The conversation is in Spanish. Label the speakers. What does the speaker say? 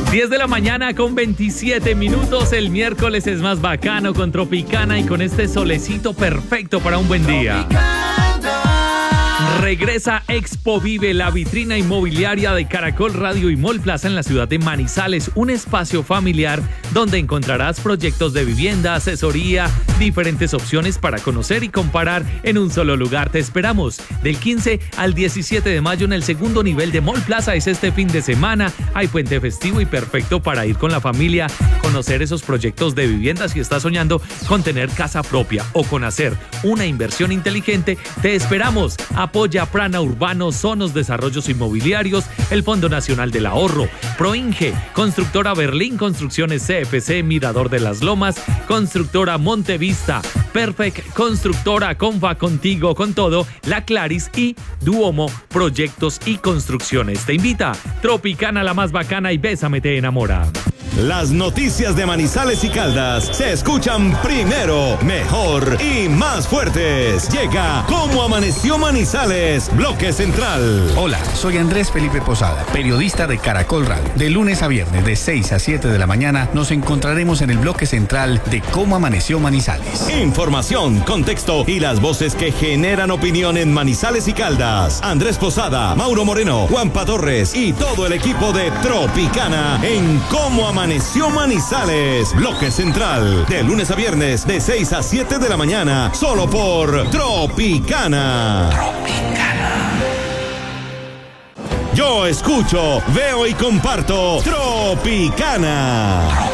Speaker 1: 10 de la mañana con 27 minutos. El miércoles es más bacano con Tropicana y con este solecito perfecto para un buen día. Regresa Expo Vive, la vitrina inmobiliaria de Caracol Radio y Mall Plaza en la ciudad de Manizales, un espacio familiar donde encontrarás proyectos de vivienda, asesoría, diferentes opciones para conocer y comparar en un solo lugar. Te esperamos del 15 al 17 de mayo en el segundo nivel de Mall Plaza. Es este fin de semana, hay puente festivo y perfecto para ir con la familia, conocer esos proyectos de vivienda. Si estás soñando con tener casa propia o con hacer una inversión inteligente, te esperamos. Apoya Prana Urbano, Sonos Desarrollos Inmobiliarios, el Fondo Nacional del Ahorro, Proinge, Constructora Berlín Construcciones CFC, Mirador de las Lomas, Constructora Montevista, Perfect, Constructora Confa, Contigo, con todo, La Claris y Duomo Proyectos y Construcciones. Te invita Tropicana, la más bacana, y Bésame te enamora.
Speaker 2: Las noticias de Manizales y Caldas se escuchan primero, mejor y más fuertes. Llega Cómo Amaneció Manizales, Bloque Central.
Speaker 3: Hola, soy Andrés Felipe Posada, periodista de Caracol Radio. De lunes a viernes, de 6 a 7 de la mañana, nos encontraremos en el Bloque Central de Cómo Amaneció Manizales.
Speaker 2: Información, contexto y las voces que generan opinión en Manizales y Caldas. Andrés Posada, Mauro Moreno, Juanpa Torres y todo el equipo de Tropicana en Cómo Amaneció Manizales, Bloque Central, de lunes a viernes, de 6 a 7 de la mañana, solo por Tropicana. Yo escucho, veo y comparto Tropicana.